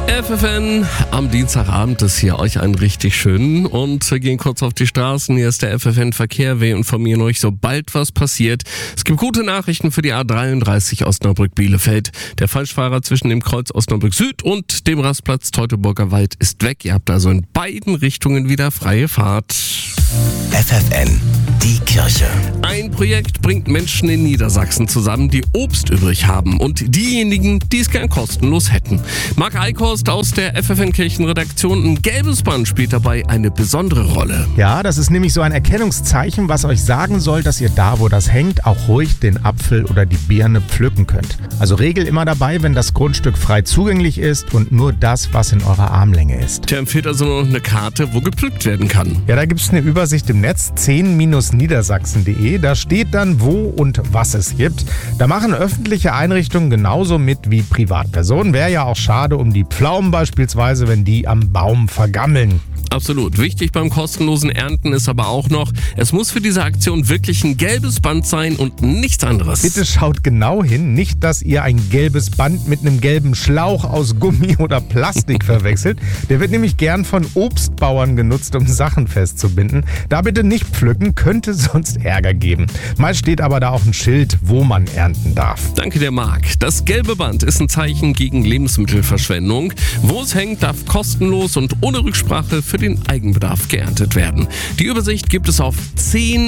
FFN, am Dienstagabend ist hier euch einen richtig schönen und wir gehen kurz auf die Straßen. Hier ist der FFN Verkehr. Wir informieren euch, sobald was passiert. Es gibt gute Nachrichten für die A33 Osnabrück-Bielefeld. Der Falschfahrer zwischen dem Kreuz Osnabrück Süd und dem Rastplatz Teutoburger Wald ist weg. Ihr habt also in beiden Richtungen wieder freie Fahrt. FFN, die Kirche. Ein Projekt bringt Menschen in Niedersachsen zusammen, die Obst übrig haben und diejenigen, die es gern kostenlos hätten. Marc Eichhorst aus der FFN-Kirchenredaktion. Ein gelbes Band spielt dabei eine besondere Rolle. Ja, das ist nämlich so ein Erkennungszeichen, was euch sagen soll, dass ihr da, wo das hängt, auch ruhig den Apfel oder die Birne pflücken könnt. Also Regel immer dabei, wenn das Grundstück frei zugänglich ist und nur das, was in eurer Armlänge ist. Der empfiehlt also noch eine Karte, wo gepflückt werden kann. Ja, da gibt es eine Übersicht im Netz, 10-niedersachsen.de. Da steht dann, wo und was es gibt. Da machen öffentliche Einrichtungen genauso mit wie Privatpersonen. Wäre ja auch schade um die Pflaumen beispielsweise, wenn die am Baum vergammeln. Absolut. Wichtig beim kostenlosen Ernten ist aber auch noch, es muss für diese Aktion wirklich ein gelbes Band sein und nichts anderes. Bitte schaut genau hin, nicht, dass ihr ein gelbes Band mit einem gelben Schlauch aus Gummi oder Plastik verwechselt. Der wird nämlich gern von Obstbauern genutzt, um Sachen festzubinden. Da bitte nicht pflücken, könnte sonst Ärger geben. Meist steht aber da auch ein Schild, wo man ernten darf. Danke dir, Marc. Das gelbe Band ist ein Zeichen gegen Lebensmittelverschwendung. Wo es hängt, darf kostenlos und ohne Rücksprache für den Eigenbedarf geerntet werden. Die Übersicht gibt es auf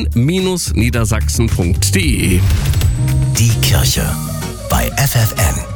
10-niedersachsen.de. Die Kirche bei FFN.